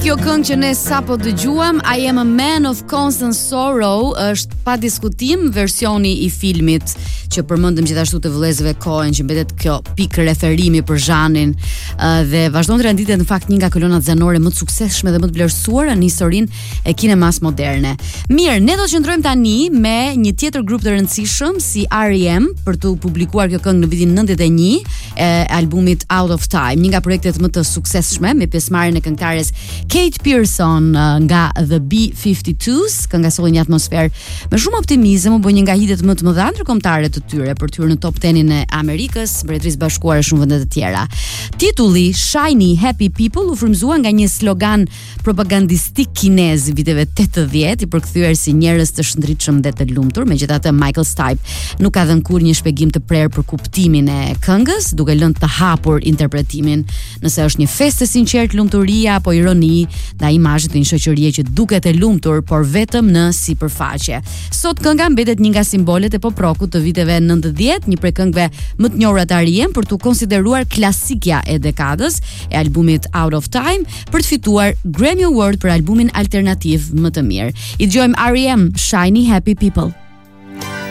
kjo këngë që ne sapo dëgjuam, I Am a Man of Constant Sorrow, është pa diskutim versioni i filmit që përmendëm gjithashtu të vëllezërve Coen, që mbetet kjo pikë referimi për Zhanin, dhe vazhdon të renditet në fakt një nga kolonat zanore më të suksesshme dhe më të vlerësuara në historinë e kinemas moderne. Mirë, ne do të qëndrojmë tani me një tjetër grup të rëndësishëm si R.E.M. për të publikuar kjo këngë në vitin 91 e albumit Out of Time, një nga projektet më të suksesshme me pjesëmarrjen e këngëtares Kate Pearson nga The B-52s. Kënga solli një atmosferë me shumë optimizëm, u bë një nga hitet më të mëdha ndërkombëtare të tyre për të hyrë në top 10-in e Amerikës, Mbretërisë Bashkuara e shumë vende të tjera. Titulli Shiny Happy People u frymëzua nga një slogan propagandistik kinez viteve 80 i përkthyer si njerëz të shëndritshëm dhe të lumtur. Megjithatë, Michael Stipe nuk ka dhënë kurrë një shpjegim të prerë për kuptimin e këngës, duke lënë të hapur interpretimin nëse është një festë e sinqertë lumturia apo ironi ndaj imazhit të një shoqërie që duket e lumtur por vetëm në sipërfaqe. Sot kënga mbetet një nga simbolet e pop rockut të viteve 90, një prej këngëve më të njohura të R.E.M. për të konsideruar klasikja e dekadës e albumit Out of Time për të fituar Grammy Award për albumin alternativ më të mirë. I dëgjojmë R.E.M. Shiny Happy People.